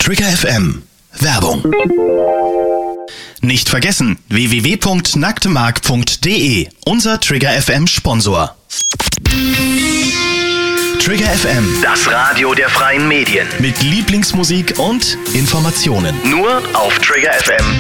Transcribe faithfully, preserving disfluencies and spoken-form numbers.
Trigger F M. Werbung. Nicht vergessen, w w w punkt nacktemark punkt d e, unser Trigger F M Sponsor. Trigger F M, das Radio der freien Medien. mit Lieblingsmusik und Informationen. Nur auf Trigger F M